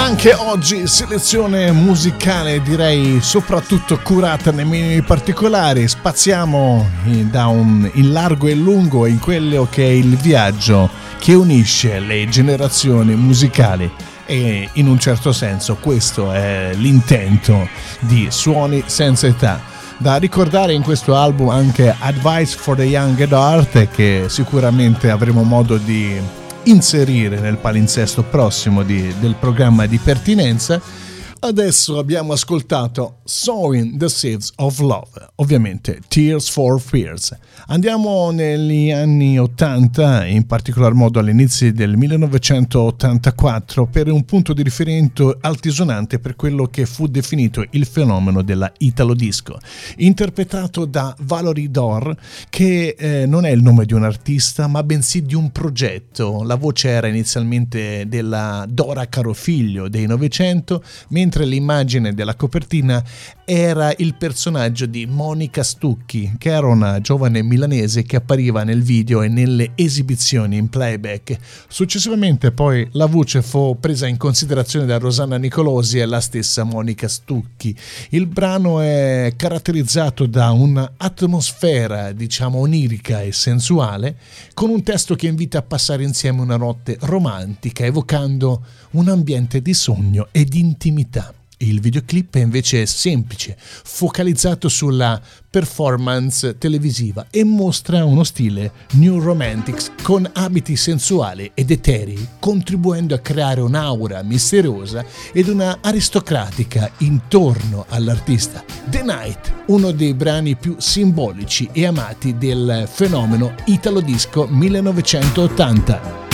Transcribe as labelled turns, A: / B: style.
A: Anche oggi selezione musicale, direi soprattutto curata nei minimi particolari. Spaziamo in largo e lungo in quello che è il viaggio che unisce le generazioni musicali, e in un certo senso questo è l'intento di Suoni Senza Età. Da ricordare in questo album anche Advice for the Young at Heart, che sicuramente avremo modo di inserire nel palinsesto prossimo del programma di pertinenza. Adesso abbiamo ascoltato Sowing the Seeds of Love, ovviamente Tears for Fears. Andiamo negli anni 80, in particolar modo all'inizio del 1984, per un punto di riferimento altisonante per quello che fu definito il fenomeno della Italo Disco, interpretato da Valerie Dore, che non è il nome di un artista ma bensì di un progetto. La voce era inizialmente della Dora Carofiglio dei Novecento, mentre l'immagine della copertina era il personaggio di Monica Stucchi, che era una giovane milanese che appariva nel video e nelle esibizioni in playback. Successivamente poi la voce fu presa in considerazione da Rosanna Nicolosi e la stessa Monica Stucchi. Il brano è caratterizzato da un'atmosfera, diciamo, onirica e sensuale, con un testo che invita a passare insieme una notte romantica, evocando un ambiente di sogno e di intimità. Il videoclip è invece semplice, focalizzato sulla performance televisiva e mostra uno stile New Romantics con abiti sensuali ed eterei, contribuendo a creare un'aura misteriosa ed una aristocratica intorno all'artista. The Night, uno dei brani più simbolici e amati del fenomeno Italo Disco 1980.